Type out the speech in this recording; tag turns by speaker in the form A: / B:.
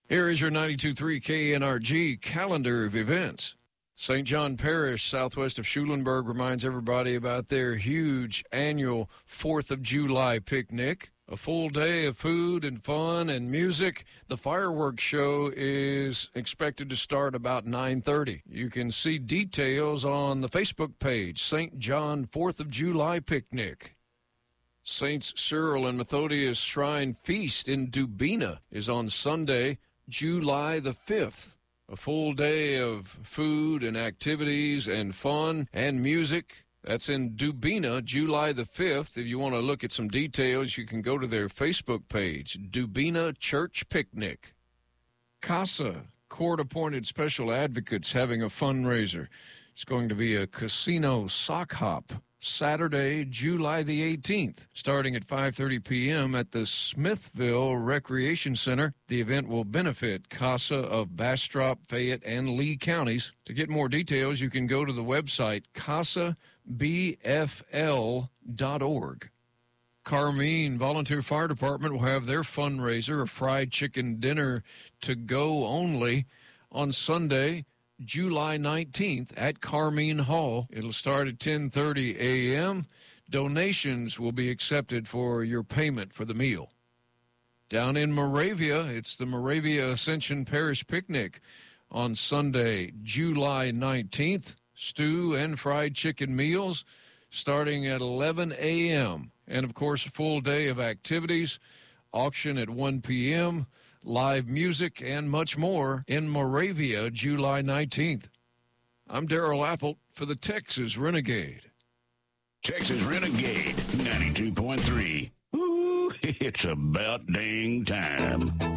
A: Here is your 92.3 KNRG calendar of events. St. John Parish, southwest of Schulenburg, reminds everybody about their huge annual 4th of July picnic. A full day of food and fun and music. The fireworks show is expected to start about 9:30. You can see details on the Facebook page, St. John 4th of July Picnic. Saints Cyril and Methodius Shrine Feast in Dubina is on Sunday, July the 5th. A full day of food and activities and fun and music. That's in Dubina, July the 5th. If you want to look at some details, you can go to their Facebook page, Dubina Church Picnic. CASA, court-appointed special advocates, having a fundraiser. It's going to be a casino sock hop, Saturday, July the 18th, starting at 5:30 p.m. at the Smithville Recreation Center. The event will benefit CASA of Bastrop, Fayette, and Lee counties. To get more details, you can go to the website casabfl.org. Carmine Volunteer Fire Department will have their fundraiser, a fried chicken dinner to go only, on Sunday, July 19th at Carmine Hall. It'll start at 10:30 a.m. Donations will be accepted for your payment for the meal. Down in Moravia, it's the Moravia Ascension Parish Picnic on Sunday, July 19th. Stew and fried chicken meals starting at 11 a.m. And, of course, a full day of activities, auction at 1 p.m., live music, and much more in Moravia, July 19th. I'm Darrell Apple for the Texas Renegade.
B: Texas Renegade 92.3. Ooh, it's about dang time.